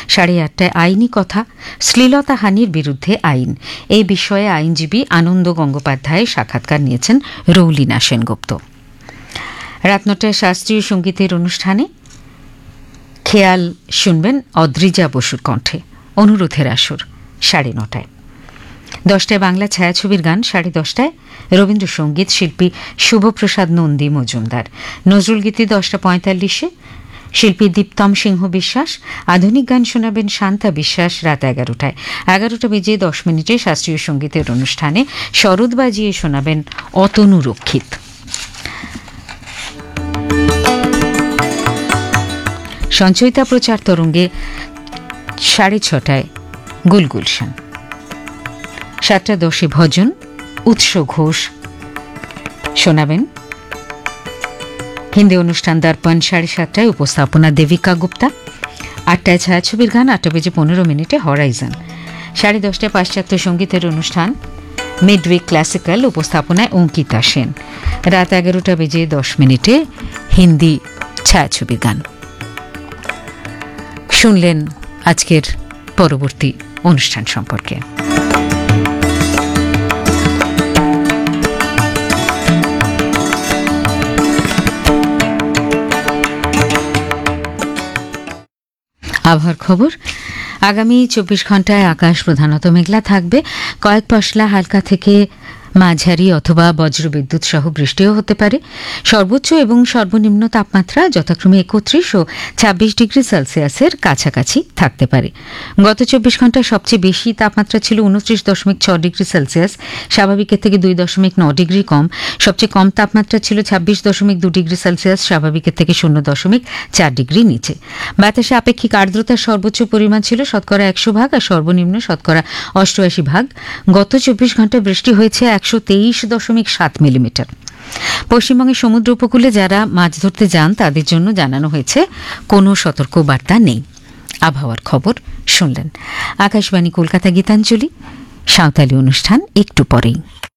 8:30টায় আইনি কথা, শ্লীলতাহানির বিরুদ্ধে আইন, এই বিষয়ে আইনজীবী আনন্দ গঙ্গোপাধ্যায় সাক্ষাৎকার নিয়েছেন রৌলিনা সেনগুপ্ত। রাত 9টায় শাস্ত্রীয় সঙ্গীতের অনুষ্ঠানে খেয়াল শুনবেন অদ্রিজা বসুর কণ্ঠে। অনুরোধের আসর 9:30টায়। 10টায় বাংলা ছায়াছবির গান, 10:30টায় রবীন্দ্রসঙ্গীত, শিল্পী শুভপ্রসাদ নন্দী মজুমদার। নজরুল গীতি 10:45-এ, শিল্পী দীপ্তম সিংহ বিশ্বাস। আধুনিক গান শোনাবেন শান্তা বিশ্বাস রাত 11টায়। 11:10 শাস্ত্রীয় সঙ্গীতের অনুষ্ঠানে শরৎ বাজিয়ে শোনাবেন অতনু রক্ষিত। সঞ্চয়িতা প্রচার তরঙ্গে 6:30টায় গুলগুলশান। 7:10 ভজন, উৎস ঘোষ শোনাবেন। হিন্দি অনুষ্ঠান দর্পণ 7:30টায়, উপস্থাপনা দেবিকা গুপ্তা। 8টায় ছায়াছবির গান, 8:15 হরাইজন। 10:30টায় পাশ্চাত্য সঙ্গীতের অনুষ্ঠান মিডউইক ক্লাসিক্যাল, উপস্থাপনায় অঙ্কিতা সেন। রাত 11:10 হিন্দি ছায়াছবির গান। শুনলেন আজকের পরবর্তী অনুষ্ঠান সম্পর্কে। আবহাওয়ার খবর। আগামী 24 ঘন্টায় আকাশ প্রধানত মেঘলা থাকবে। কয়েক পশলা হালকা থেকে মাঝারি অথবা বজ্রবিদ্যুৎ সহ বৃষ্টিও হতে পারে। সর্বোচ্চ এবং সর্বনিম্ন তাপমাত্রা যথাক্রমে 31 ও 26 ডিগ্রি সেলসিয়াসের কাছাকাছি থাকতে পারে। গত 24 ঘন্টায় সবচেয়ে বেশি তাপমাত্রা ছিল 29.6 ডিগ্রি সেলসিয়াস, স্বাভাবিকের থেকে 2.9 ডিগ্রি কম। সবচেয়ে কম তাপমাত্রা ছিল 26.2 ডিগ্রি সেলসিয়াস, স্বাভাবিকের থেকে 0.4 ডিগ্রি নিচে। বাতাসে আপেক্ষিক আর্দ্রতার সর্বোচ্চ পরিমাণ ছিল 100% আর সর্বনিম্ন 88%। গত 24 ঘন্টায় বৃষ্টি হয়েছে 123.7 মিলিমিটার। পশ্চিমবঙ্গের সমুদ্র উপকূলে যারা মাছ ধরতে যান তাদের জন্য জানানো হয়েছে কোনো সতর্কবার্তা নেই। আবহাওয়ার খবর শুনলেন। আকাশবাণী কলকাতা গীতাঞ্জলি, সাঁওতালি অনুষ্ঠান একটু পরেই।